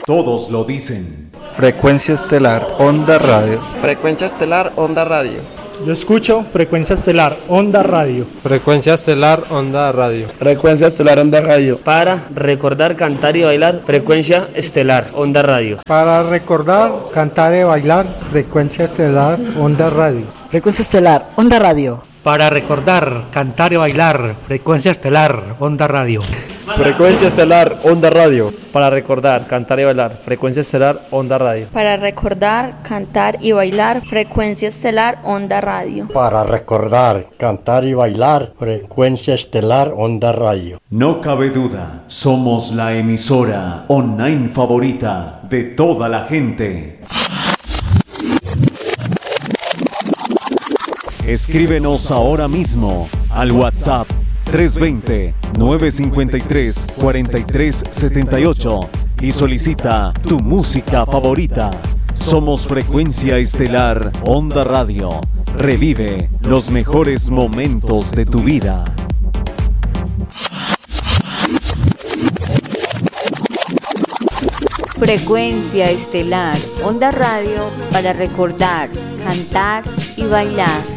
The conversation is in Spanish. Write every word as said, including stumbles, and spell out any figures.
Todos lo dicen. Frecuencia Estelar, Onda Radio. Frecuencia Estelar, Onda Radio. Yo escucho Frecuencia Estelar, Onda Radio. Frecuencia Estelar, Onda Radio. Frecuencia Estelar, Onda Radio. Para recordar, cantar y bailar, Frecuencia Estelar, Onda Radio. Para recordar, cantar y bailar, Frecuencia Estelar, Onda Radio. Frecuencia Estelar, Onda Radio. Para recordar, cantar y bailar, Frecuencia Estelar, Onda Radio. Frecuencia Estelar, Onda Radio. Para recordar, cantar y bailar, Frecuencia Estelar, Onda Radio. Para recordar, cantar y bailar, Frecuencia Estelar, Onda Radio. Para recordar, cantar y bailar, Frecuencia Estelar, Onda Radio. No cabe duda, somos la emisora online favorita de toda la gente. Escríbenos ahora mismo al WhatsApp tres dos cero, nueve cinco tres, cuatro tres siete ocho y solicita tu música favorita. Somos Frecuencia Estelar, Onda Radio. Revive los mejores momentos de tu vida. Frecuencia Estelar, Onda Radio, para recordar, cantar y bailar.